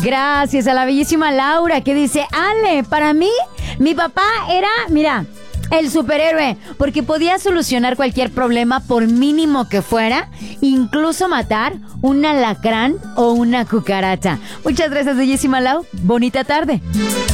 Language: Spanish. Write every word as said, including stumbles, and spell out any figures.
Gracias a la bellísima Laura que dice, Ale, para mí, mi papá era, mira, el superhéroe, porque podía solucionar cualquier problema por mínimo que fuera, incluso matar un alacrán o una cucaracha. Muchas gracias, bellísima Lau. Bonita tarde.